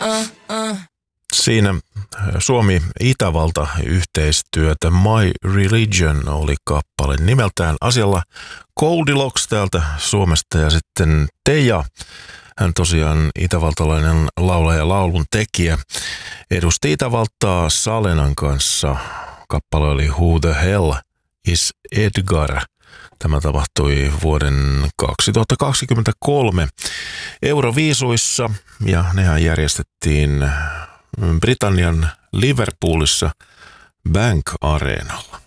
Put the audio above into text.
Siinä Suomi-Itävalta-yhteistyötä My Religion oli kappale nimeltään asialla Goldilocks täältä Suomesta ja sitten Teija. Hän tosiaan itävaltalainen laulaja ja laulun tekijä. Edusti Itävaltaa Salenan kanssa. Kappale oli Who the Hell is Edgar? Tämä tapahtui vuoden 2023 Euroviisuissa ja nehän järjestettiin Britannian Liverpoolissa Bank Areenalla.